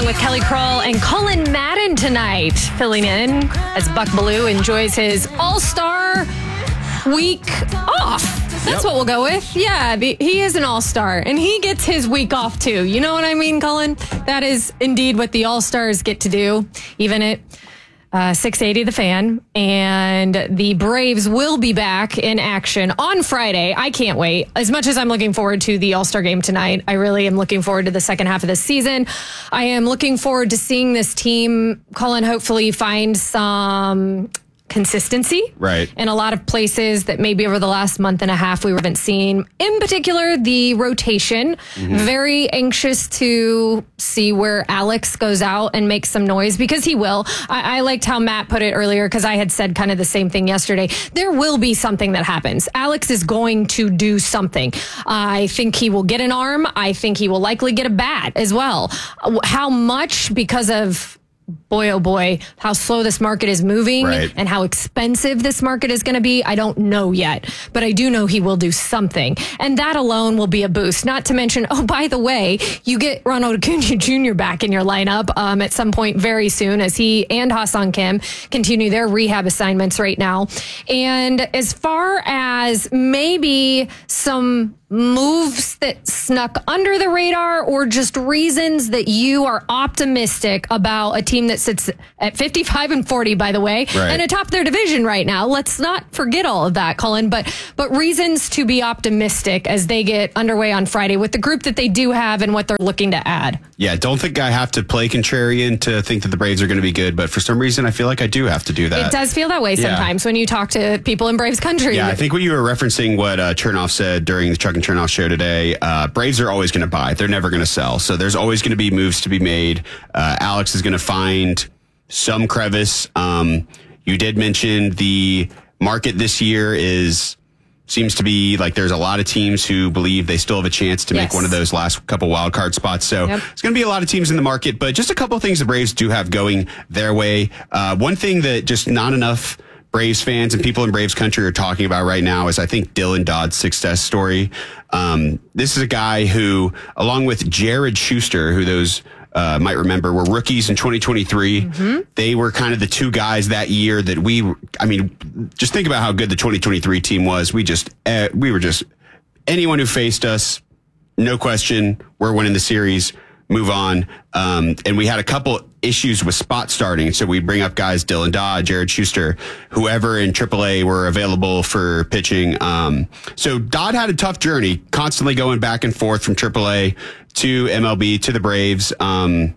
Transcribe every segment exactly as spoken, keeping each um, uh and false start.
with Kelly Kroll and Colin Madden tonight, filling in as Buck Bellew enjoys his all-star week off. That's yep. what we'll go with. Yeah, the, he is an all-star, and he gets his week off, too. You know what I mean, Colin? That is indeed what the all-stars get to do, even at uh, six eighty The Fan. And the Braves will be back in action on Friday. I can't wait. As much as I'm looking forward to the all-star game tonight, I really am looking forward to the second half of this season. I am looking forward to seeing this team, Colin, hopefully find some consistency right in a lot of places that maybe over the last month and a half we haven't seen. In particular, the rotation. Mm-hmm. Very anxious to see where Alex goes out and makes some noise, because he will. I, I liked how Matt put it earlier, because I had said kind of the same thing yesterday. There will be something that happens. Alex is going to do something. I think he will get an arm. I think he will likely get a bat as well. How much? Because of boy, oh boy, how slow this market is moving right. and how expensive this market is going to be. I don't know yet, but I do know he will do something. And that alone will be a boost. Not to mention, oh, by the way, you get Ronald Acuna Junior back in your lineup um, at some point very soon, as he and Ha-Seong Kim continue their rehab assignments right now. And as far as maybe some moves that snuck under the radar, or just reasons that you are optimistic about a team that sits at fifty-five and forty, by the way, right. and atop their division right now. Let's not forget all of that, Colin, but but reasons to be optimistic as they get underway on Friday with the group that they do have and what they're looking to add. Yeah, don't think I have to play contrarian to think that the Braves are going to be good, but for some reason I feel like I do have to do that. It does feel that way sometimes yeah. when you talk to people in Braves country. Yeah, I think when you were referencing what uh, Chernoff said during the Chuck and Chernoff show today, uh, Braves are always going to buy. They're never going to sell. So there's always going to be moves to be made. Uh, Alex is going to find some crevice. Um, you did mention the market this year is seems to be like there's a lot of teams who believe they still have a chance to yes. make one of those last couple wild card spots. So yep. it's going to be a lot of teams in the market, but just a couple of things the Braves do have going their way. Uh, one thing that just not enough Braves fans and people in Braves country are talking about right now is, I think, Dylan Dodd's success story. Um, this is a guy who, along with Jared Schuster, who those uh, might remember were rookies in twenty twenty-three. Mm-hmm. They were kind of the two guys that year that we, I mean, just think about how good the twenty twenty-three team was. We just, uh, we were just, anyone who faced us, no question, we're winning the series. Move on. Um, and we had a couple issues with spot starting. So we bring up guys, Dylan Dodd, Jared Schuster, whoever in triple A were available for pitching. Um, so Dodd had a tough journey, constantly going back and forth from triple A to M L B to the Braves. Um,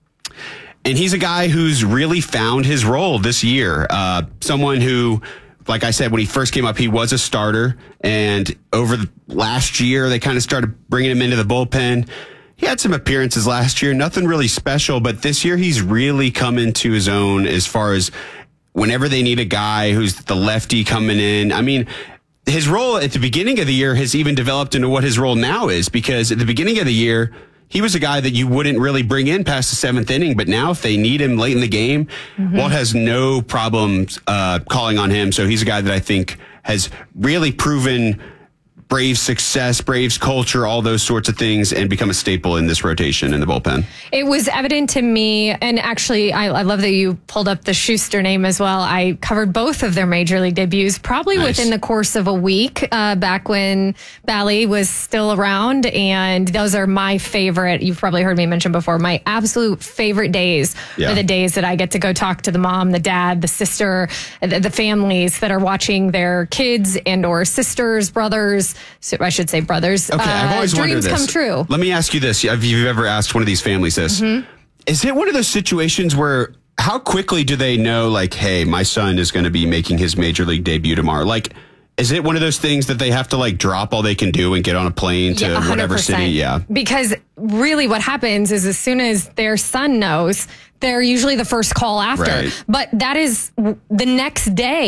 and he's a guy who's really found his role this year. Uh, someone who, like I said, when he first came up, he was a starter. And over the last year, they kind of started bringing him into the bullpen. He had some appearances last year, nothing really special, but this year he's really come into his own as far as whenever they need a guy who's the lefty coming in. I mean, his role at the beginning of the year has even developed into what his role now is, because at the beginning of the year, he was a guy that you wouldn't really bring in past the seventh inning, but now if they need him late in the game, mm-hmm. Walt has no problems uh, calling on him. So he's a guy that I think has really proven Braves success, Braves culture, all those sorts of things, and become a staple in this rotation in the bullpen. It was evident to me, and actually, I, I love that you pulled up the Schuster name as well. I covered both of their major league debuts probably nice. within the course of a week, uh, back when Bally was still around, and those are my favorite. You've probably heard me mention before, my absolute favorite days yeah. are the days that I get to go talk to the mom, the dad, the sister, the, the families that are watching their kids and or sisters, brothers, So I should say brothers. Okay, I've always uh, wondered dreams this. come true. Let me ask you this. Have you ever asked one of these families this? Mm-hmm. Is it one of those situations where how quickly do they know, like, hey, my son is going to be making his major league debut tomorrow? Like, is it one of those things that they have to, like, drop all they can do and get on a plane to yeah, whatever city? Yeah. Because really what happens is as soon as their son knows, they're usually the first call after. Right. But that is the next day.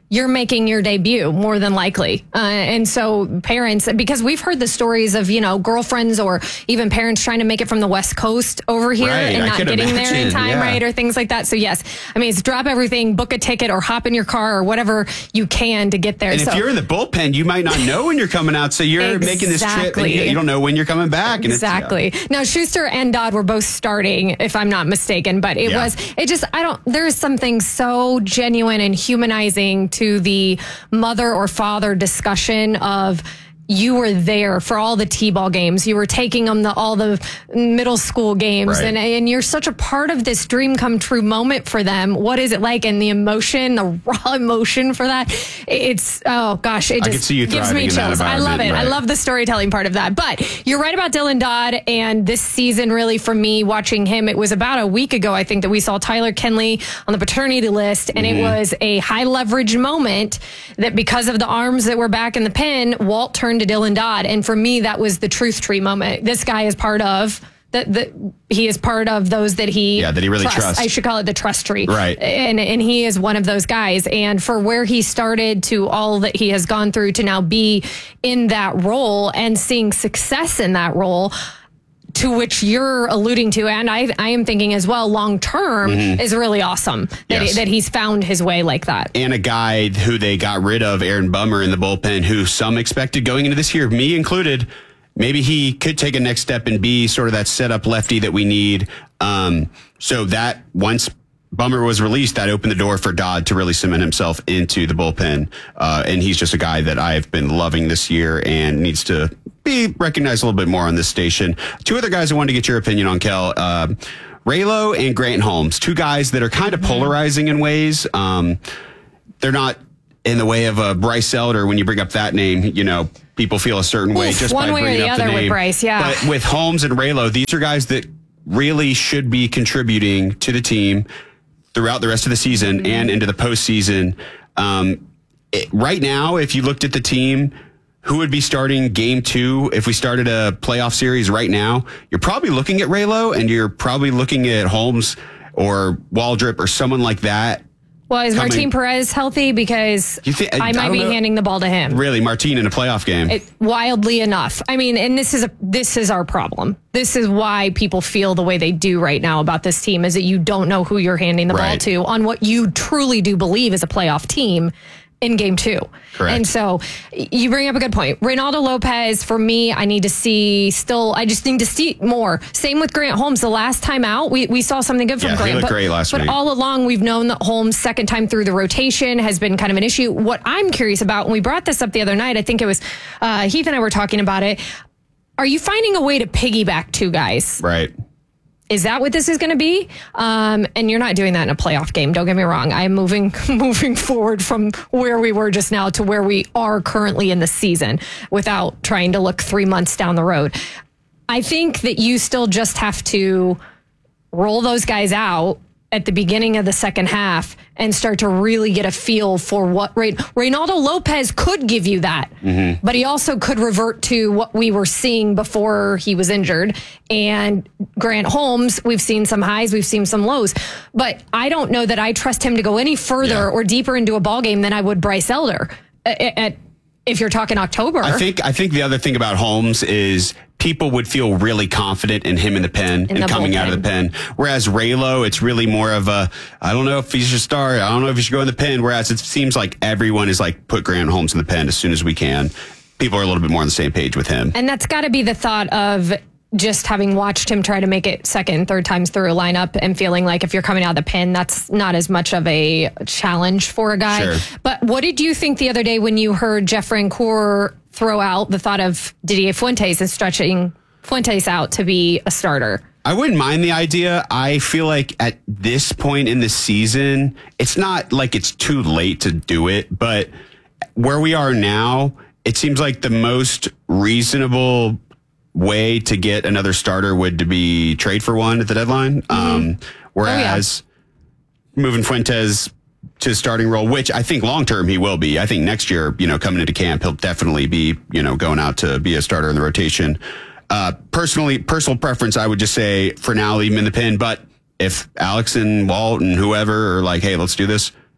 you're making your debut more than likely. Uh, and so parents, because we've heard the stories of, you know, girlfriends or even parents trying to make it from the West Coast over here right, and I not getting imagine, there in time, yeah. right? Or things like that. So yes, I mean, it's drop everything, book a ticket or hop in your car or whatever you can to get there. And so, if you're in the bullpen, you might not know when you're coming out. So you're exactly. making this trip and you, you don't know when you're coming back. And exactly. It's, yeah. Now, Schuster and Dodd were both starting, if I'm not mistaken, but it Yeah. was, it just, I don't, there is something so genuine and humanizing to the mother or father discussion of, you were there for all the T-ball games. You were taking them to all the middle school games. Right. And, and you're such a part of this dream come true moment for them. What is it like? And the emotion, the raw emotion for that. It's, oh gosh, it I just can see you gives me thriving in that chills. I love it. environment, I right. love the storytelling part of that. But you're right about Dylan Dodd. And this season, really, for me, watching him, it was about a week ago, I think, that we saw Tyler Kenley on the paternity list. And Mm-hmm. it was a high leverage moment that because of the arms that were back in the pen, Walt turned to Dylan Dodd. And for me, that was the truth tree moment. This guy is part of that. That he is part of those that he Yeah, that he really trusts. I should call it the trust tree. Right. And and he is one of those guys. And for where he started to all that he has gone through to now be in that role and seeing success in that role, to which you're alluding to, and I, I am thinking as well, long term mm-hmm. is really awesome that, Yes. he, that he's found his way like that. And a guy who they got rid of, Aaron Bummer, in the bullpen, who some expected going into this year, me included, maybe he could take a next step and be sort of that setup lefty that we need. Um, so that once Bummer was released, that opened the door for Dodd to really cement himself into the bullpen. Uh, and he's just a guy that I've been loving this year and needs to be recognized a little bit more on this station. Two other guys I wanted to get your opinion on, Kel. Uh, Raylo and Grant Holmes, two guys that are kind of polarizing in ways. Um, they're not in the way of a Bryce Elder. When you bring up that name, you know, people feel a certain way Oof, just one by way or bringing the up the other name. with Bryce, yeah. But with Holmes and Raylo, these are guys that really should be contributing to the team throughout the rest of the season mm-hmm. and into the postseason. Um, it, right now, if you looked at the team, who would be starting game two if we started a playoff series right now? You're probably looking at Raylo and you're probably looking at Holmes or Waldrop or someone like that. Well, is coming. Martin Perez healthy? Because You think- I I might don't be know. handing the ball to him. Really, Martin in a playoff game. It, wildly enough. I mean, and this is a this is our problem. This is why people feel the way they do right now about this team, is that you don't know who you're handing the ball Right. to on what you truly do believe is a playoff team in game two. Correct. And so you bring up a good point. Reynaldo Lopez, for me, I need to see still, I just need to see more. Same with Grant Holmes. The last time out, we, we saw something good from Yeah, he Grant. looked but, great last but week. all along, we've known that Holmes' second time through the rotation has been kind of an issue. What I'm curious about, and we brought this up the other night, I think it was uh, Heath and I were talking about it. Are you finding a way to piggyback two guys? Right. Is that what this is going to be? Um, and you're not doing that in a playoff game. Don't get me wrong. I'm moving moving forward from where we were just now to where we are currently in the season without trying to look three months down the road. I think that you still just have to roll those guys out at the beginning of the second half and start to really get a feel for what Ray, Reynaldo Lopez could give you that. Mm-hmm. But he also could revert to what we were seeing before he was injured. And Grant Holmes, we've seen some highs, we've seen some lows. But I don't know that I trust him to go any further Yeah. or deeper into a ball game than I would Bryce Elder at, at if you're talking October. I think I think the other thing about Holmes is people would feel really confident in him in the pen In and the coming out of the pen. Whereas Raylo, it's really more of a, I don't know if he should start. I don't know if he should go in the pen. Whereas it seems like everyone is like, put Grant Holmes in the pen as soon as we can. People are a little bit more on the same page with him. And that's got to be the thought of just having watched him try to make it second and third times through a lineup and feeling like if you're coming out of the pen, that's not as much of a challenge for a guy. Sure. But what did you think the other day when you heard Jeff Francoeur throw out the thought of Didier Fuentes and stretching Fuentes out to be a starter? I wouldn't mind the idea. I feel like at this point in the season, it's not like it's too late to do it, but where we are now, it seems like the most reasonable way to get another starter would to be trade for one at the deadline. Mm-hmm. Um, whereas oh, yeah. moving Fuentes to starting role, which I think long term he will be. I think next year, you know, coming into camp, he'll definitely be, you know, going out to be a starter in the rotation. Uh, personally, personal preference, I would just say for now, leave him in the pen. But if Alex and Walt and whoever are like, hey, let's do this,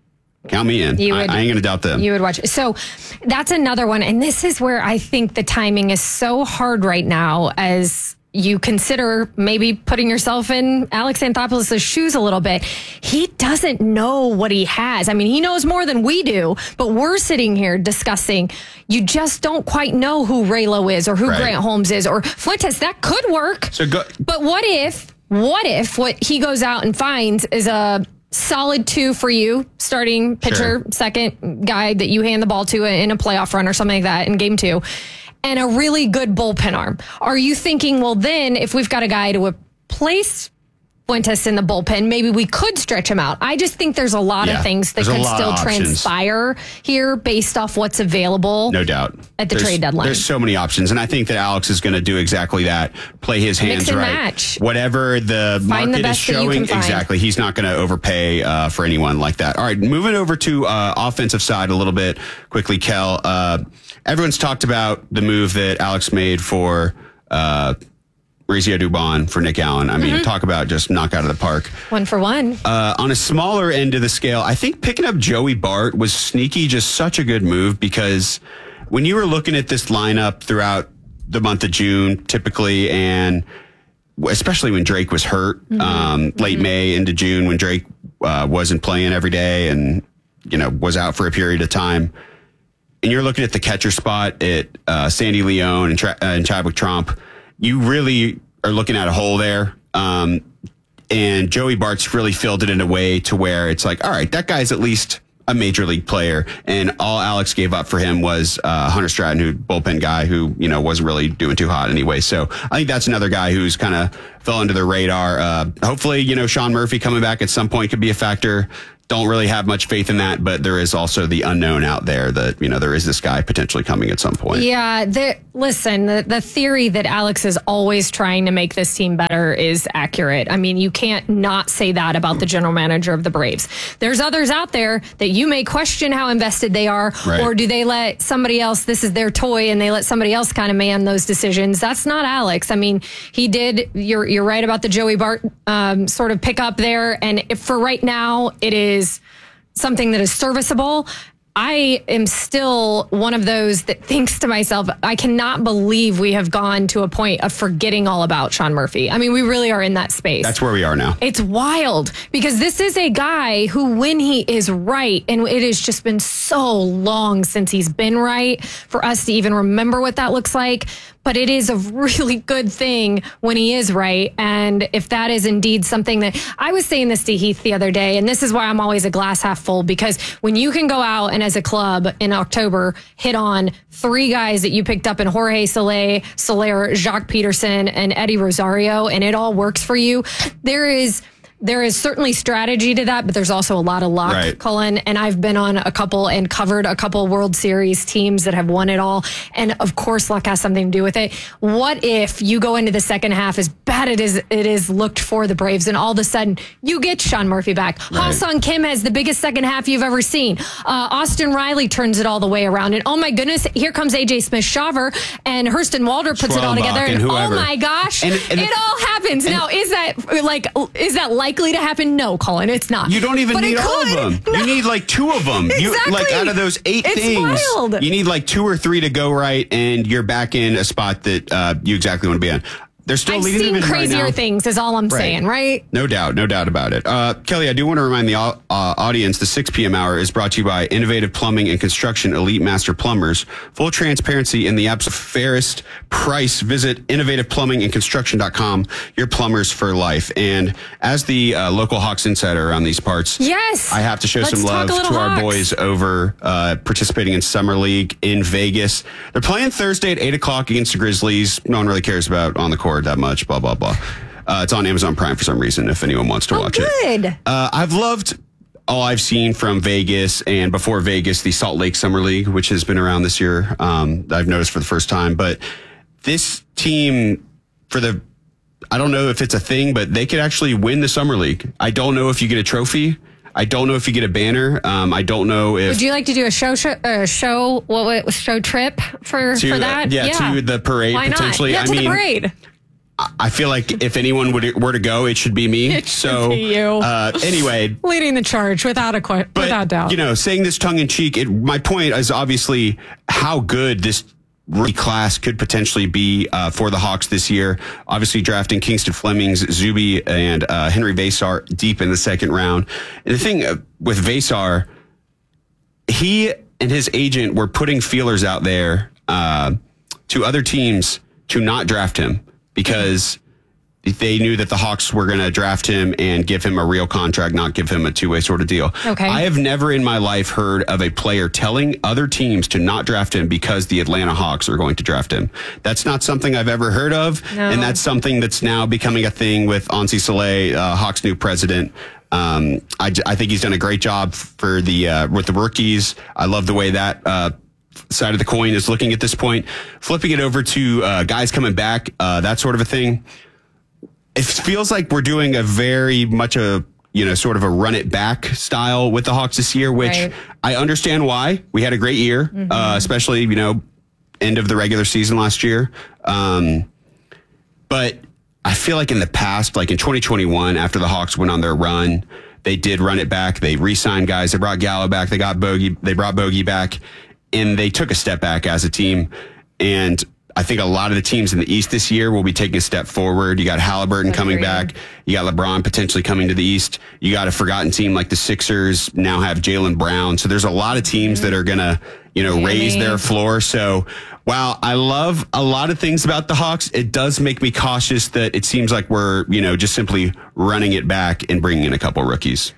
count me in. You I, would, I ain't going to doubt them. You would watch it. So that's another one. And this is where I think the timing is so hard right now as you consider maybe putting yourself in Alex Anthopoulos' shoes a little bit. He doesn't know what he has. I mean, he knows more than we do, but we're sitting here discussing. You just don't quite know who Raylo is or who right. Grant Holmes is or Fuentes. That could work. So go- but what if, what if what he goes out and finds is a solid two for you, starting pitcher, sure. second guy that you hand the ball to in a playoff run or something like that in game two, and a really good bullpen arm? Are you thinking, well, then if we've got a guy to replace Fuentes in the bullpen, maybe we could stretch him out? I just think there's a lot yeah, of things that could still transpire here based off what's available. No doubt. At the there's, trade deadline. There's so many options. And I think that Alex is going to do exactly that. Play his hands Mix and right. match. Whatever the Find market the is best that you showing, can find. exactly. He's not going to overpay uh, for anyone like that. All right, moving over to uh, offensive side a little bit quickly, Kel. Uh, everyone's talked about the move that Alex made for uh, Mauricio Dubon for Nick Allen. I mean, mm-hmm. talk about just knock out of the park. One for one. Uh, on a smaller end of the scale, I think picking up Joey Bart was sneaky, just such a good move, because when you were looking at this lineup throughout the month of June, typically, and especially when Drake was hurt, mm-hmm. um, late mm-hmm. May into June, when Drake uh, wasn't playing every day and, you know, was out for a period of time, and you're looking at the catcher spot at uh, Sandy Leon and, Tra- uh, and Chadwick Tromp, you really are looking at a hole there. Um, and Joey Bart's really filled it in a way to where it's like, all right, that guy's at least a major league player. And all Alex gave up for him was uh, Hunter Stratton, who bullpen guy who, you know, wasn't really doing too hot anyway. So I think that's another guy who's kind of fell under the radar. Uh, hopefully, you know, Sean Murphy coming back at some point could be a factor. Don't really have much faith in that, but there is also the unknown out there that, you know, there is this guy potentially coming at some point. Yeah, the, listen, the, the theory that Alex is always trying to make this team better is accurate. I mean, you can't not say that about the general manager of the Braves. There's others out there that you may question how invested they are, right. or do they let somebody else, this is their toy, and they let somebody else kind of man those decisions. That's not Alex. I mean, he did, you're, you're right about the Joey Bart um, sort of pick up there, and if for right now, it is is something that is serviceable. I am still one of those that thinks to myself, I cannot believe we have gone to a point of forgetting all about Sean Murphy. I mean, we really are in that space. That's where we are now. It's wild because this is a guy who, when he is right, and it has just been so long since he's been right for us to even remember what that looks like. But it is a really good thing when he is right. And if that is indeed something that I was saying this to Heath the other day, and this is why I'm always a glass half full, because when you can go out and as a club in October hit on three guys that you picked up in Jorge Soler, Soler, Jacques Peterson, and Eddie Rosario, and it all works for you, there is... There is certainly strategy to that, but there's also a lot of luck, right. Cullen. And I've been on a couple and covered a couple World Series teams that have won it all. And of course, luck has something to do with it. What if you go into the second half as bad it is it is looked for the Braves, and all of a sudden you get Sean Murphy back? Right. Ha-Sung Kim has the biggest second half you've ever seen. Uh, Austin Riley turns it all the way around. And oh my goodness, here comes A J Smith-Shawver, and Hurston Walder puts it all together. And, and oh my gosh, and, and it all happens. Now, is that like, is that like likely to happen? No, Colin, it's not. You don't even but need all of them. No. You need like two of them. Exactly. You, like out of those eight it's things, wild. You need like two or three to go right, and you're back in a spot that uh, you exactly want to be in. They're still I've leading seen them in crazier right now. things is all I'm right. saying, right? No doubt, no doubt about it. Uh, Kelly, I do want to remind the uh, audience the six p.m. hour is brought to you by Innovative Plumbing and Construction Elite Master Plumbers. Full transparency in the absolute fairest price. Visit innovative plumbing and construction dot com. Your plumbers for life. And as the uh, local Hawks insider around these parts, yes, I have to show Let's some love to Hawks. our boys over uh, participating in Summer League in Vegas. They're playing Thursday at eight o'clock against the Grizzlies. No one really cares about on the court that much, blah, blah, blah. Uh, it's on Amazon Prime for some reason if anyone wants to oh, watch good. it. Good. Uh, I've loved all I've seen from Vegas, and before Vegas, the Salt Lake Summer League, which has been around this year. Um, I've noticed for the first time. But this team, for the, I don't know if it's a thing, but they could actually win the Summer League. I don't know if you get a trophy. I don't know if you get a banner. Um, I don't know if. Would you like to do a show, show, uh, show what was show trip for, to, for that? Uh, yeah, yeah, to the parade Why potentially. Not? Yeah, I to mean, the parade. I feel like if anyone would, were to go, it should be me. It should so, be you. Uh, anyway. Leading the charge without a qu- but, without doubt. You know, saying this tongue in cheek, it, my point is obviously how good this rookie class could potentially be uh, for the Hawks this year. Obviously drafting Kingston Flemings, Zuby, and uh, Henry Vesar deep in the second round. And the thing with Vesar, he and his agent were putting feelers out there uh, to other teams to not draft him because they knew that the Hawks were going to draft him and give him a real contract, not give him a two-way sort of deal. Okay. I have never in my life heard of a player telling other teams to not draft him because the Atlanta Hawks are going to draft him. That's not something I've ever heard of, no. and that's something that's now becoming a thing with Ansi Soleil, uh, Hawks' new president. Um, I, I think he's done a great job for the uh, with the rookies. I love the way that uh, side of the coin is looking at this point. Flipping it over to uh, guys coming back, uh, that sort of a thing. It feels like we're doing a very much a, you know, sort of a run it back style with the Hawks this year, which right. I understand why. We had a great year, mm-hmm. uh, especially, you know, end of the regular season last year. Um, but I feel like in the past, like in twenty twenty-one, after the Hawks went on their run, they did run it back. They re-signed guys. They brought Gallo back. They got Bogey. They brought Bogey back, and they took a step back as a team. And I think a lot of the teams in the East this year will be taking a step forward. You got Halliburton coming back. You got LeBron potentially coming to the East. You got a forgotten team like the Sixers now have Jaylen Brown. So there's a lot of teams that are going to, you know, raise their floor. So while I love a lot of things about the Hawks, it does make me cautious that it seems like we're, you know, just simply running it back and bringing in a couple rookies.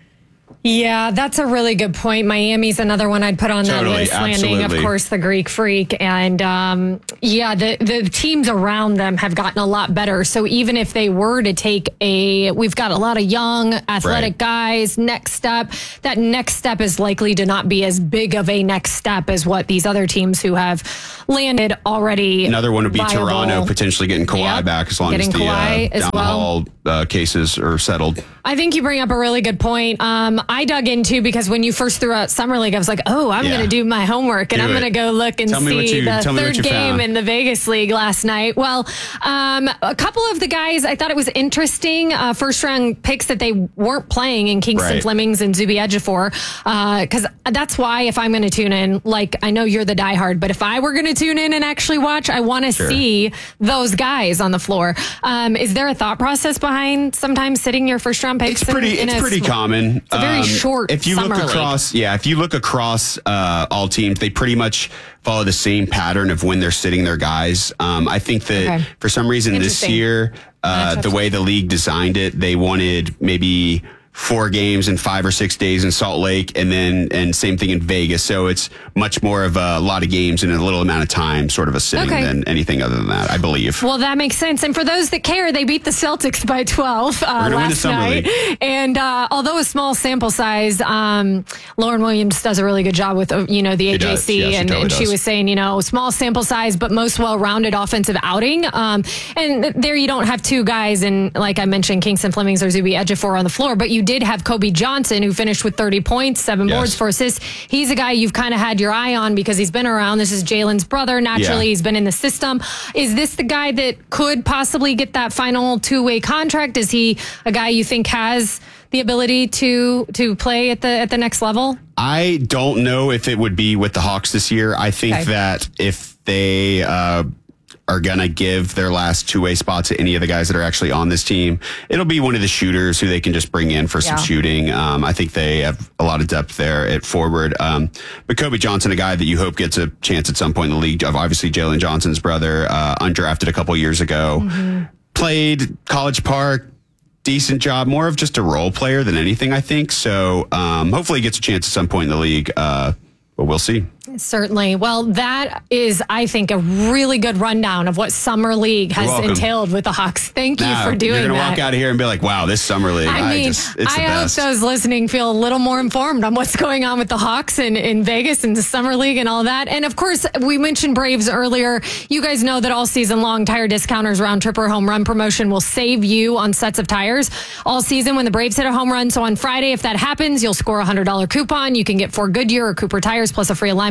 Yeah, that's a really good point. Miami's another one I'd put on that Totally, list. Landing, absolutely. of course, the Greek Freak. And um, yeah, the, the teams around them have gotten a lot better. So even if they were to take a, we've got a lot of young, athletic Right. guys, next step, that next step is likely to not be as big of a next step as what these other teams who have landed already. Another one would be viable. Toronto potentially getting Kawhi Yep. back as long Getting as the Kawhi uh, as down well. the hall uh, cases are settled. I think you bring up a really good point. Um, I dug into because when you first threw out Summer League, I was like, oh, I'm Yeah. going to do my homework and Do I'm it. going to go look and Tell me what see you- the tell me what third you game found. in the Vegas League last night. Well, um, a couple of the guys, I thought it was interesting, uh, first round picks that they weren't playing in Kingston Right. Flemings and Zuby Ejiofor, because uh, that's why if I'm going to tune in, like I know you're the diehard, but if I were going to tune in and actually watch, I want to Sure. see those guys on the floor. Um, is there a thought process behind sometimes sitting your first round picks? It's pretty. in, in it's a pretty sm- common. It's a very short If you summer look league. across, yeah, if you look across uh, all teams, they pretty much follow the same pattern of when they're sitting their guys. Um, I think that Okay. for some reason this Interesting. year, uh, Matchups. the way the league designed it, they wanted maybe four games in five or six days in Salt Lake, and then and same thing in Vegas. So it's much more of a lot of games in a little amount of time, sort of a sitting Okay. than anything other than that, I believe. Well, that makes sense. And for those that care, they beat the Celtics by twelve uh, We're gonna win the last Summer night. League. And uh, although a small sample size, um, Lauren Williams does a really good job with, uh, you know, the She does. A J C. Yeah, she and totally and she does. was saying, you know, small sample size, but most well-rounded offensive outing. Um, and there you don't have two guys, and like I mentioned, Kingston Flemings or Zuby Ejiofor on the floor, but you did have Kobe Johnson, who finished with thirty points, seven Yes. boards, four assists. He's a guy you've kind of had your eye on because he's been around. This is Jalen's brother. Naturally, Yeah. he's been in the system. Is this the guy that could possibly get that final two-way contract? Is he a guy you think has the ability to to play at the at the next level? I don't know if it would be with the Hawks this year. I think Okay. that if they uh, are going to give their last two-way spots to any of the guys that are actually on this team, it'll be one of the shooters who they can just bring in for some Yeah. shooting. Um, I think they have a lot of depth there at forward. Um, but Kobe Johnson, a guy that you hope gets a chance at some point in the league, of obviously Jalen Johnson's brother, uh, undrafted a couple years ago, Mm-hmm. played College Park, decent job, more of just a role player than anything, I think. So um, hopefully he gets a chance at some point in the league, uh, but we'll see. Certainly. Well, that is, I think, a really good rundown of what Summer League has welcome. entailed with the Hawks. Thank you Now, for doing you're gonna that. walk out of here and be like, wow, this summer league, I mean, just, it's the I hope best. those listening feel a little more informed on what's going on with the Hawks in, in Vegas and the Summer League and all that. And of course, we mentioned Braves earlier. You guys know that all season long, Tire Discounters round trip or home run promotion will save you on sets of tires all season when the Braves hit a home run. So on Friday, if that happens, you'll score a one hundred dollars coupon. You can get four Goodyear or Cooper tires plus a free alignment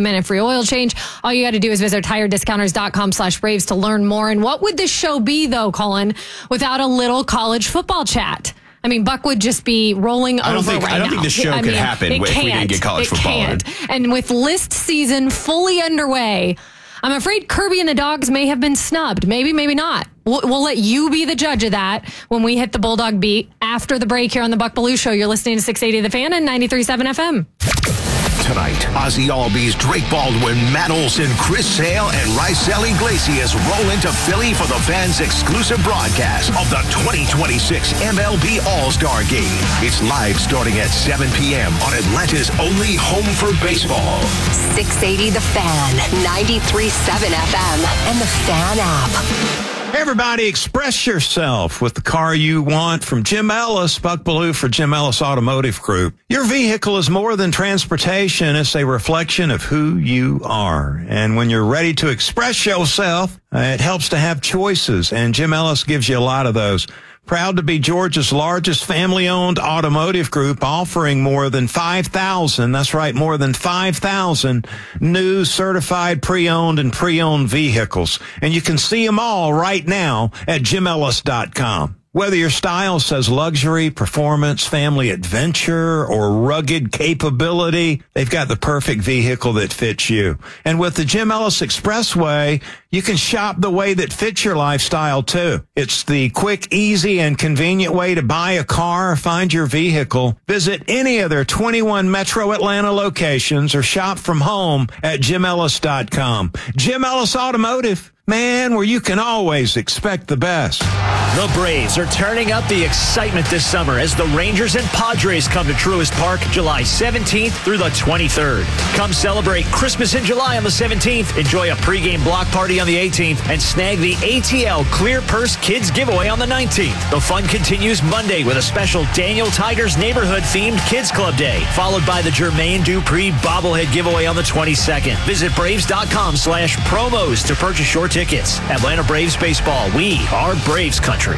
and free oil change. All you got to do is visit tire discounters dot com slash Braves to learn more. And what would this show be, though, Colin, without a little college football chat? I mean, Buck would just be rolling I don't over think, right I don't now. think this show I could mean, happen if we didn't get college it football can't. in. And with list season fully underway, I'm afraid Kirby and the Dogs may have been snubbed. Maybe, maybe not. We'll, we'll let you be the judge of that when we hit the Bulldog beat after the break here on the Buck Belue Show. You're listening to six eighty The Fan and ninety-three point seven F M. Tonight, Ozzy Albies, Drake Baldwin, Matt Olson, Chris Sale, and Rysel Iglesias roll into Philly for the fans' exclusive broadcast of the twenty twenty-six M L B All-Star Game. It's live starting at seven p.m. on Atlanta's only home for baseball. six eighty The Fan, ninety-three point seven F M, and the Fan app. Hey everybody, express yourself with the car you want from Jim Ellis, Buck Belue for Jim Ellis Automotive Group. Your vehicle is more than transportation. It's a reflection of who you are. And when you're ready to express yourself, uh, it helps to have choices. And Jim Ellis gives you a lot of those. Proud to be Georgia's largest family-owned automotive group, offering more than five thousand, that's right, more than five thousand new certified pre-owned and pre-owned vehicles. And you can see them all right now at jim ellis dot com. Whether your style says luxury, performance, family adventure, or rugged capability, they've got the perfect vehicle that fits you. And with the Jim Ellis Expressway, you can shop the way that fits your lifestyle too. It's the quick, easy, and convenient way to buy a car or find your vehicle. Visit any of their twenty-one Metro Atlanta locations or shop from home at jim ellis dot com. Jim Ellis Automotive. Man, where you can always expect the best. The Braves are turning up the excitement this summer as the Rangers and Padres come to Truist Park July seventeenth through the twenty-third. Come celebrate Christmas in July on the seventeenth, enjoy a pregame block party on the eighteenth, and snag the A T L Clear Purse Kids giveaway on the nineteenth. The fun continues Monday with a special Daniel Tigers neighborhood-themed Kids Club Day, followed by the Jermaine Dupri bobblehead giveaway on the twenty-second. Visit braves dot com slash promos to purchase your tickets. Atlanta Braves baseball. We are Braves country.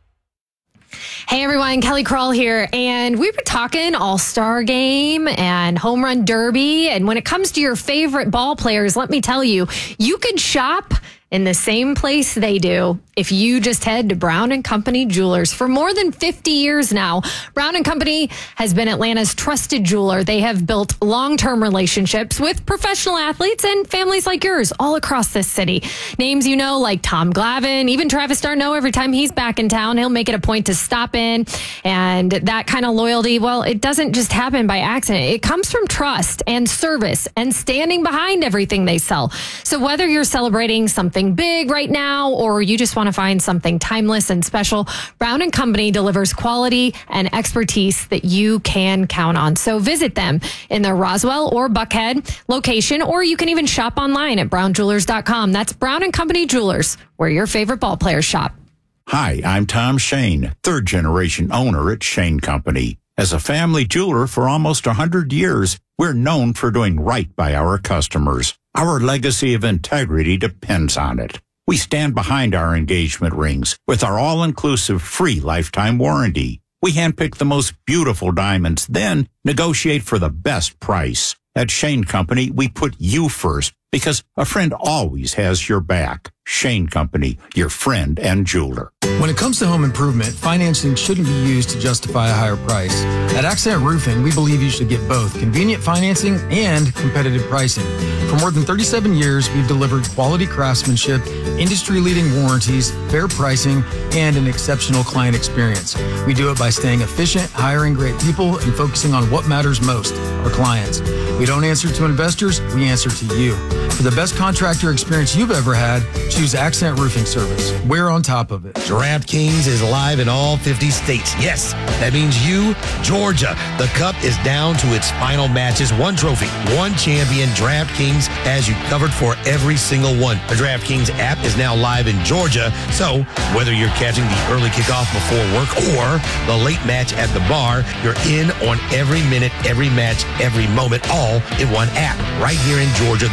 Hey everyone, Kelly Kroll here, and we've been talking All-Star Game and Home Run Derby, and when it comes to your favorite ball players, let me tell you, you could shop in the same place they do if you just head to Brown and Company Jewelers. For more than fifty years now, Brown and Company has been Atlanta's trusted jeweler. They have built long-term relationships with professional athletes and families like yours all across this city. Names you know like Tom Glavine, even Travis Darno. Every time he's back in town, he'll make it a point to stop in. And that kind of loyalty, well, it doesn't just happen by accident. It comes from trust and service and standing behind everything they sell. So whether you're celebrating something big right now or you just want to find something timeless and special, Brown and Company delivers quality and expertise that you can count on. So visit them in their Roswell or Buckhead location, or you can even shop online at brown jewelers dot com. That's Brown and Company Jewelers, where your favorite ball players shop. Hi, I'm Tom Shane, third generation owner at Shane Company. As a family jeweler for almost one hundred years, we're known for doing right by our customers. Our legacy of integrity depends on it. We stand behind our engagement rings with our all-inclusive free lifetime warranty. We handpick the most beautiful diamonds, then negotiate for the best price. At Shane Company, we put you first because a friend always has your back. Shane Company, your friend and jeweler. When it comes to home improvement, financing shouldn't be used to justify a higher price. At Accent Roofing, we believe you should get both convenient financing and competitive pricing. For more than thirty-seven years, we've delivered quality craftsmanship, industry-leading warranties, fair pricing, and an exceptional client experience. We do it by staying efficient, hiring great people, and focusing on what matters most, our clients. We don't answer to investors, we answer to you. For the best contractor experience you've ever had, choose Accent Roofing Service. We're on top of it. DraftKings is live in all fifty states. Yes, that means you, Georgia. The Cup is down to its final matches. One trophy, one champion. DraftKings has you covered for every single one. The DraftKings app is now live in Georgia. So whether you're catching the early kickoff before work or the late match at the bar, you're in on every minute, every match, every moment, all in one app. Right here in Georgia, the world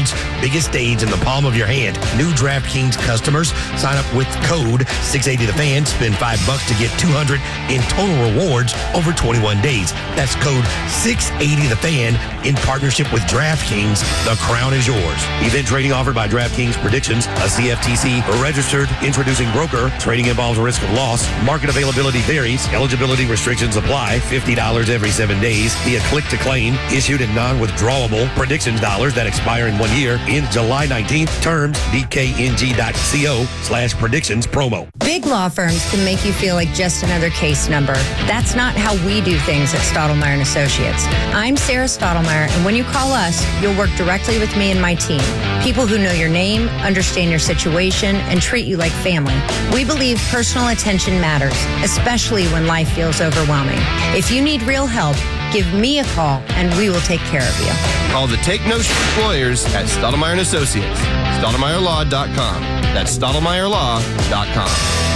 world's biggest stage in the palm of your hand. New DraftKings customers sign up with code six eighty the fan, spend five bucks to get two hundred in total rewards over twenty-one days. That's code six eighty the fan in partnership with DraftKings. The crown is yours. Event trading offered by DraftKings Predictions, a C F T C registered introducing broker. Trading involves a risk of loss. Market availability varies. Eligibility restrictions apply. fifty dollars every seven days via click to claim. Issued in non-withdrawable predictions dollars that expire in one year in July nineteenth. Terms d k n g dot co slash predictions promo. Big law firms can make you feel like just another case number. That's not how we do things at Stottlemyre and Associates. I'm Sarah Stottlemyre, and when you call us, you'll work directly with me and my team. People who know your name, understand your situation, and treat you like family. We believe personal attention matters, especially when life feels overwhelming. If you need real help, give me a call, and we will take care of you. Call the Take No Sh- Lawyers at Stottlemyre and Associates. Stottlemyre law dot com. That's Stottlemyre law dot com.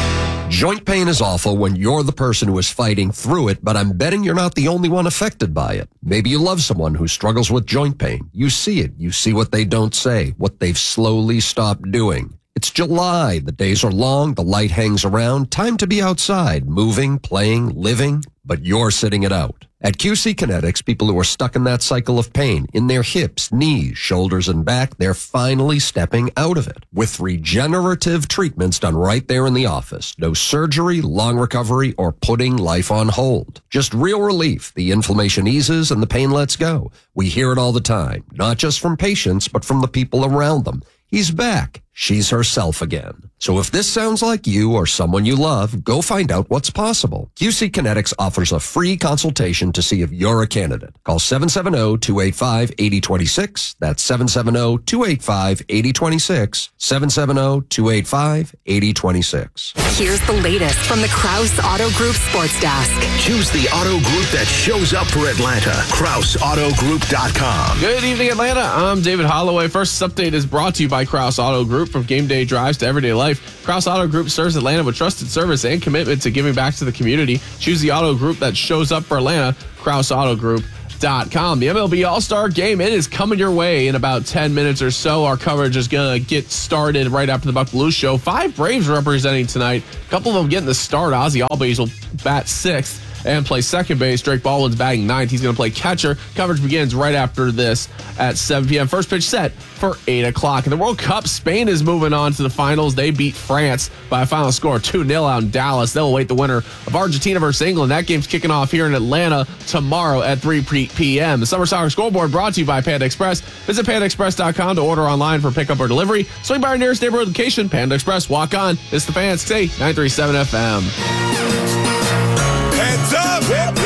Joint pain is awful when you're the person who is fighting through it, but I'm betting you're not the only one affected by it. Maybe you love someone who struggles with joint pain. You see it. You see what they don't say, what they've slowly stopped doing. It's July. The days are long. The light hangs around. Time to be outside, moving, playing, living, but you're sitting it out. At Q C Kinetics, people who are stuck in that cycle of pain in their hips, knees, shoulders, and back, they're finally stepping out of it with regenerative treatments done right there in the office. No surgery, long recovery, or putting life on hold. Just real relief. The inflammation eases and the pain lets go. We hear it all the time, not just from patients, but from the people around them. He's back. She's herself again. So if this sounds like you or someone you love, go find out what's possible. Q C Kinetics offers a free consultation to see if you're a candidate. Call seven seven zero, two eight five, eight zero two six. That's seven seven zero, two eight five, eight zero two six. seven seven zero, two eight five, eight zero two six. Here's the latest from the Kraus Auto Group Sports Desk. Choose the auto group that shows up for Atlanta. Kraus Auto Group dot com. Good evening, Atlanta. I'm David Holloway. First update is brought to you by Kraus Auto Group. From game day drives to everyday life, Kraus Auto Group serves Atlanta with trusted service and commitment to giving back to the community. Choose the auto group that shows up for Atlanta. Kraus Auto Group dot com. The M L B All-Star Game, it is coming your way in about ten minutes or so. Our coverage is going to get started right after the Buck Blue Show. Five Braves representing tonight. A couple of them getting the start. Ozzie Albies will bat sixth and play second base. Drake Baldwin's batting ninth. He's going to play catcher. Coverage begins right after this at seven p.m. First pitch set for eight o'clock. In the World Cup, Spain is moving on to the finals. They beat France by a final score two nil out in Dallas. They'll await the winner of Argentina versus England. That game's kicking off here in Atlanta tomorrow at three p.m. The Summer Soccer Scoreboard brought to you by Panda Express. Visit panda express dot com to order online for pickup or delivery. Swing by our nearest neighborhood location. Panda Express. Walk on. It's the Fans. Say nine three seven F M. Heads up! Heads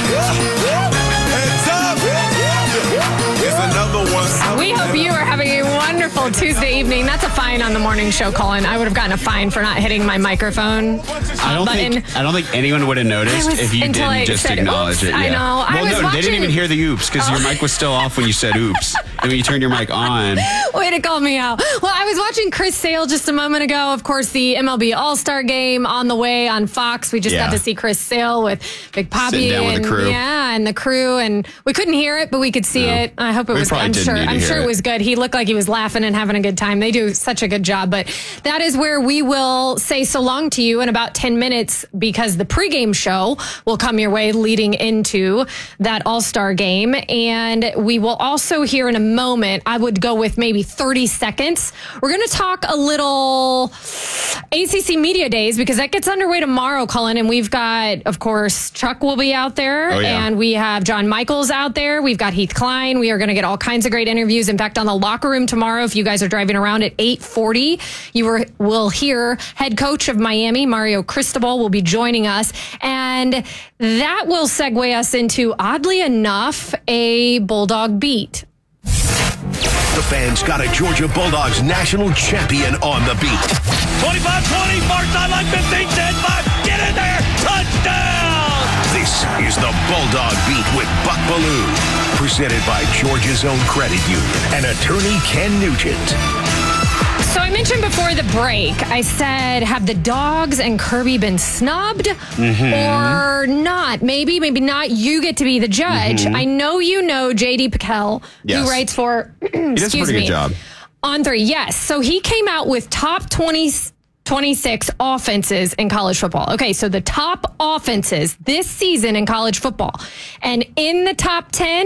up! Here's another one. We hope you are having a wonderful Tuesday evening. That's a fine on the morning show, Colin. I would have gotten a fine for not hitting my microphone I don't button. think I don't think anyone would have noticed was- if you until didn't I just said, acknowledge oops, it. Yeah. I know. Well, I was no, they watching- didn't even hear the oops because Oh. your mic was still off when you said oops. And when you turned your mic on, Way to call me out. Well, I was watching Chris Sale just a moment ago. Of course, the M L B All-Star Game on the way on Fox. We just Yeah. got to see Chris Sale with Big Poppy Sitting down with and the crew. yeah, and the crew, and we couldn't hear it, but we could see No. it. I hope it We was. probably I'm didn't sure. need to I'm hear sure it it. was good. He looked like he was laughing and having a good time. They do such a good job. But that is where we will say so long to you in about ten minutes because the pregame show will come your way leading into that All-Star Game, and we will also hear in a moment. I would go with maybe thirty seconds. We're going to talk a little A C C Media Days because that gets underway tomorrow, Colin, and we've got, of course, Chuck will be out there, Oh, yeah. and we have John Michaels out there. We've got Heath Klein. We are going to get all kinds of great interviews. In fact, on the locker room tomorrow, if you guys are driving around at eight forty, you were, will hear head coach of Miami, Mario Cristobal, will be joining us, and that will segue us into, oddly enough, a Bulldog beat. The Fans got a Georgia Bulldogs national champion on the beat. twenty-five twenty, mark sideline fifteen, ten five, get in there, touchdown! This is the Bulldog Beat with Buck Belue. Presented by Georgia's Own Credit Union and attorney Ken Nugent. So I mentioned before the break, I said, have the Dogs and Kirby been snubbed Mm-hmm. or not? not. Maybe, maybe not. You get to be the judge. Mm-hmm. I know you know J D Pickell, yes. who writes for, he does a excuse pretty me, good job. On three. Yes. So he came out with top twenty, twenty-six offenses in college football. Okay. So the top offenses this season in college football. And in the top ten,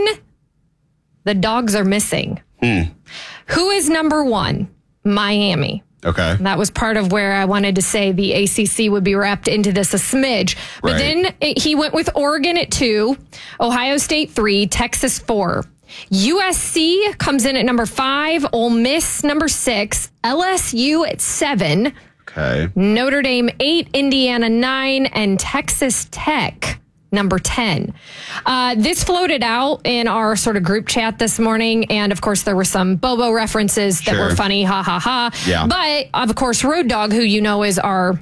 the dogs are missing. Hmm. Who is number one? Miami. Okay. That was part of where I wanted to say the A C C would be wrapped into this a smidge. But Right. then it, he went with Oregon at two, Ohio State three, Texas four. U S C comes in at number five, Ole Miss number six, L S U at seven, Okay. Notre Dame eight, Indiana nine, and Texas Tech number ten. Uh, this floated out in our sort of group chat this morning. And of course, there were some Bobo references that Sure. were funny. Ha ha ha. Yeah. But of course, Road Dogg, who you know is our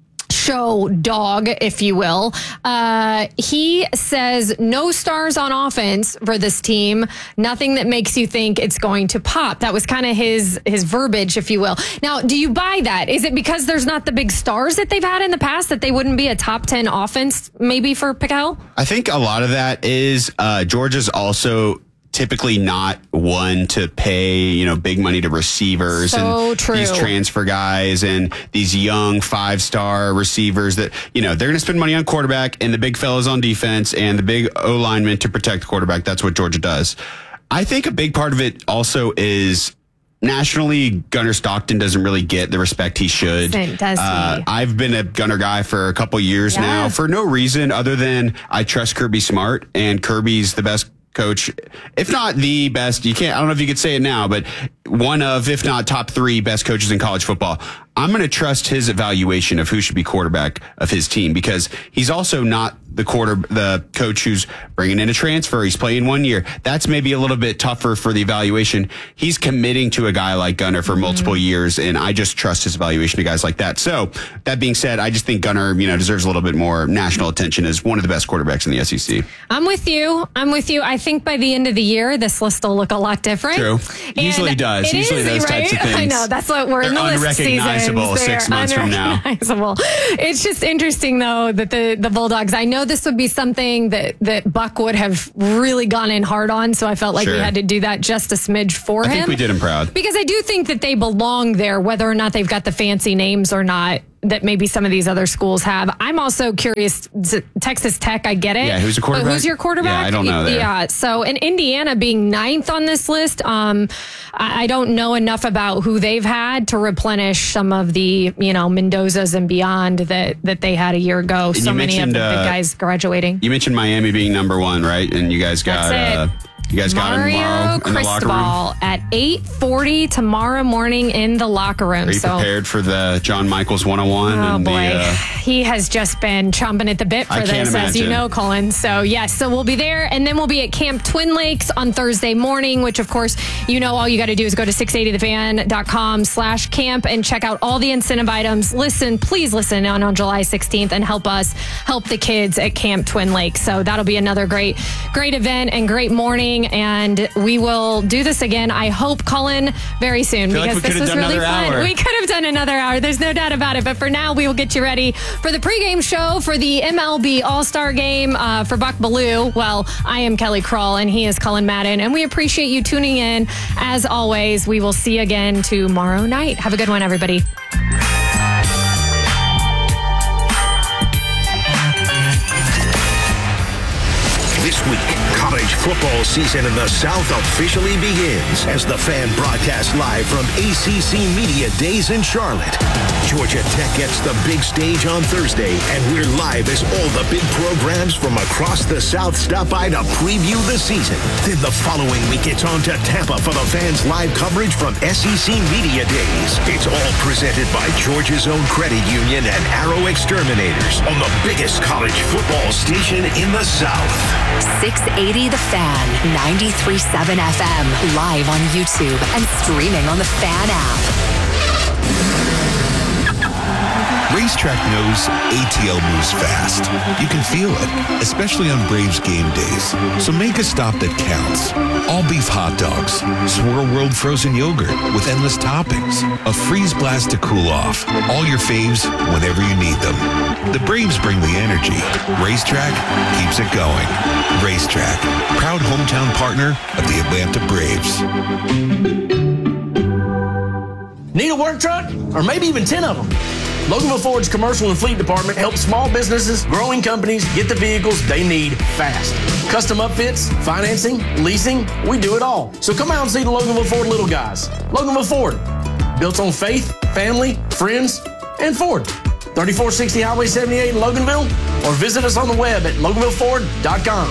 show dog, if you will. Uh, he says no stars on offense for this team. Nothing that makes you think it's going to pop. That was kind of his his verbiage, if you will. Now, do you buy that? Is it because there's not the big stars that they've had in the past that they wouldn't be a top ten offense maybe for Pickell? I think a lot of that is uh, Georgia's also typically not one to pay, you know, big money to receivers So and true. these transfer guys and these young five-star receivers that, you know, they're going to spend money on quarterback and the big fellas on defense and the big O linemen to protect the quarterback. That's what Georgia does. I think a big part of it also is nationally, Gunnar Stockton doesn't really get the respect he should. Doesn't, does he? Uh, I've been a Gunnar guy for a couple years Yeah. now for no reason other than I trust Kirby Smart, and Kirby's the best coach, if not the best. You can't, I don't know if you could say it now, but one of, if not top three best coaches in college football. I'm going to trust his evaluation of who should be quarterback of his team because he's also not the quarter, the coach who's bringing in a transfer. He's playing one year. That's maybe a little bit tougher for the evaluation. He's committing to a guy like Gunnar for multiple years, and I just trust his evaluation of guys like that. So that being said, I just think Gunnar, you know, deserves a little bit more national attention as one of the best quarterbacks in the S E C. I'm with you. I'm with you. I think by the end of the year, this list will look a lot different. True. And Usually does. it Usually is, those right? types of things. I know. That's what we're in the They're list seasons. unrecognizable six They're months from now. unrecognizable. It's just interesting, though, that the, the Bulldogs, I know this would be something that, that Buck would have really gone in hard on, so I felt like Sure. we had to do that just a smidge for I him. think we did him proud. Because I do think that they belong there, whether or not they've got the fancy names or not, that maybe some of these other schools have. I'm also curious, Texas Tech, I get it. Yeah, who's the But quarterback? who's your quarterback? Yeah, I don't know there. Yeah, so and Indiana being ninth on this list, um, I, I don't know enough about who they've had to replenish some of the, you know, Mendozas and beyond that, that they had a year ago. And So you many of the mentioned, big uh, guys graduating. You mentioned Miami being number one, right? And you guys got That's it. uh, you guys got him tomorrow Mario in the locker room. Cristobal at eight forty tomorrow morning in the locker room. Are you so prepared for the John Michaels one oh one? Oh and boy, The, uh, he has just been chomping at the bit for I can't this, as you imagine. know, Colin. So yes, so we'll be there, and then we'll be at Camp Twin Lakes on Thursday morning. Which, of course, you know, all you got to do is go to six eighty the fan dot com slash camp and check out all the incentive items. Listen, please listen on on July sixteenth and help us help the kids at Camp Twin Lakes. So that'll be another great, great event and great morning, and we will do this again. I hope, Colin, very soon Feel like because we this could was have done really another fun. hour. We could have done another hour. There's no doubt about it. But for now, we will get you ready for the pregame show for the M L B All-Star Game uh, for Buck Bellew. Well, I am Kelly Kroll, and he is Colin Madden, and we appreciate you tuning in. As always, we will see you again tomorrow night. Have a good one, everybody. This week, college football season in the South officially begins as the Fan broadcasts live from A C C Media Days in Charlotte. Georgia Tech gets the big stage on Thursday, and we're live as all the big programs from across the South stop by to preview the season. Then the following week, it's on to Tampa for the Fans live coverage from S E C Media Days. It's all presented by Georgia's own credit union and Arrow Exterminators on the biggest college football station in the South. six eighty The Fan, ninety-three point seven F M, live on YouTube and streaming on the Fan app. Racetrack knows A T L moves fast. You can feel it, especially on Braves game days. So make a stop that counts. All beef hot dogs, Swirl World frozen yogurt with endless toppings, a freeze blast to cool off. All your faves whenever you need them. The Braves bring the energy. Racetrack keeps it going. Racetrack, proud hometown partner of the Atlanta Braves. Need a work truck? Or maybe even ten of them? Loganville Ford's commercial and fleet department helps small businesses, growing companies get the vehicles they need fast. Custom upfits, financing, leasing, we do it all. So come out and see the Loganville Ford little guys. Loganville Ford, built on faith, family, friends, and Ford. thirty-four sixty Highway seventy-eight in Loganville, or visit us on the web at loganville ford dot com.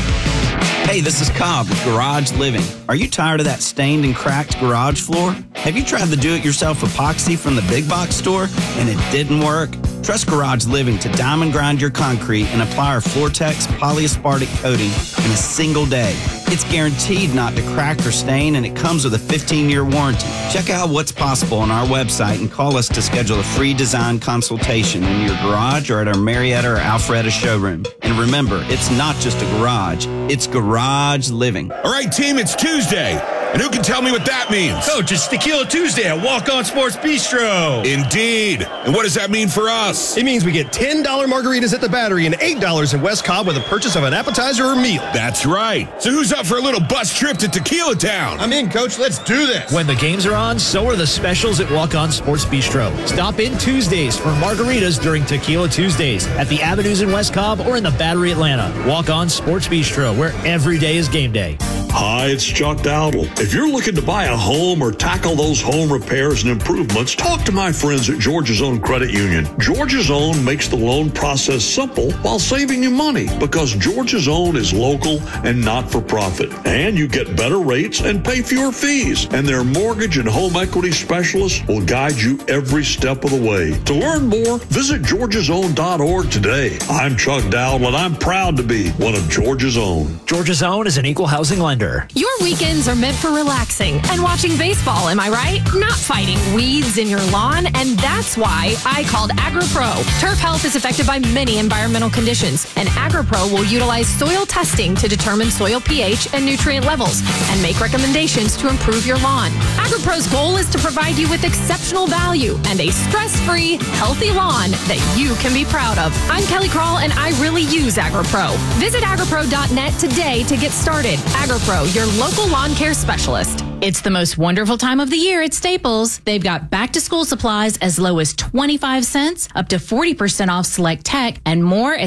Hey, this is Cobb with Garage Living. Are you tired of that stained and cracked garage floor? Have you tried the do-it-yourself epoxy from the big box store and it didn't work? Trust Garage Living to diamond grind your concrete and apply our Floortex polyaspartic coating in a single day. It's guaranteed not to crack or stain, and it comes with a fifteen-year warranty. Check out what's possible on our website and call us to schedule a free design consultation in your garage or at our Marietta or Alpharetta showroom. And remember, it's not just a garage, it's Garage Living. All right, team, it's Tuesday. And who can tell me what that means? Coach, it's Tequila Tuesday at Walk On Sports Bistro. Indeed. And what does that mean for us? It means we get ten dollars margaritas at the Battery and eight dollars in West Cobb with a purchase of an appetizer or meal. That's right. So who's up for a little bus trip to Tequila Town? I'm in, Coach. Let's do this. When the games are on, so are the specials at Walk On Sports Bistro. Stop in Tuesdays for margaritas during Tequila Tuesdays at the Avenues in West Cobb or in the Battery, Atlanta. Walk On Sports Bistro, where every day is game day. Hi, it's Chuck Dowdle. If you're looking to buy a home or tackle those home repairs and improvements, talk to my friends at Georgia's Own Credit Union. Georgia's Own makes the loan process simple while saving you money because Georgia's Own is local and not for profit. And you get better rates and pay fewer fees. And their mortgage and home equity specialists will guide you every step of the way. To learn more, visit georgias own dot org today. I'm Chuck Dowdle, and I'm proud to be one of Georgia's Own. Georgia's Own is an equal housing lender. Your weekends are meant for relaxing and watching baseball, am I right? Not fighting weeds in your lawn, and that's why I called AgriPro. Turf health is affected by many environmental conditions, and AgriPro will utilize soil testing to determine soil pH and nutrient levels and make recommendations to improve your lawn. AgriPro's goal is to provide you with exceptional value and a stress-free, healthy lawn that you can be proud of. I'm Kelly Krall, and I really use AgriPro. Visit agripro dot net today to get started. AgriPro, your local lawn care specialist. It's the most wonderful time of the year at Staples. They've got back-to-school supplies as low as twenty-five cents, up to forty percent off select tech, and more at